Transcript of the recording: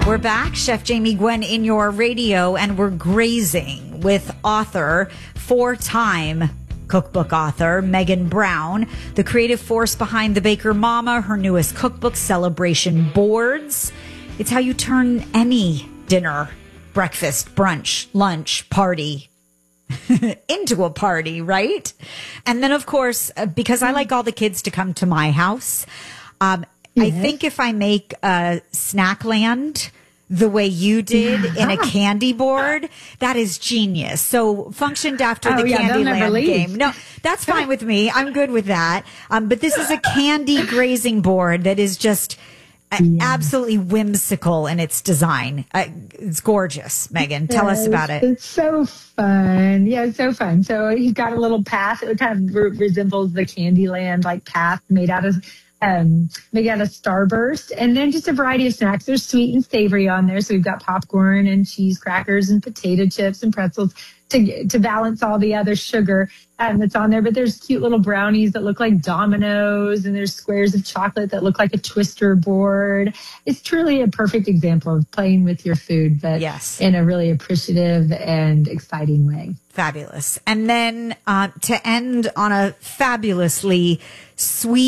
We're back. Chef Jamie Gwen in your radio, and we're grazing with author, 4-time cookbook author Megan Brown, the creative force behind The Baker Mama, her newest cookbook, Celebration Boards. It's how you turn any dinner, breakfast, brunch, lunch, party into a party, right? And then, of course, because I like all the kids to come to my house, I think if I make a Snackland the way you did in a candy board, that is genius. So functioned after the Candyland game. No, that's fine with me. I'm good with that. But this is a candy grazing board that is just absolutely whimsical in its design. It's gorgeous. Megan, tell us about it. It's so fun. Yeah, it's so fun. So he's got a little path. It kind of resembles the Candyland like path made out of Starburst, and then just a variety of snacks. There's sweet and savory on there. So we've got popcorn and cheese crackers and potato chips and pretzels to balance all the other sugar that's on there. But there's cute little brownies that look like dominoes, and there's squares of chocolate that look like a twister board. It's truly a perfect example of playing with your food, but in a really appreciative and exciting way. Fabulous. And then to end on a fabulously sweet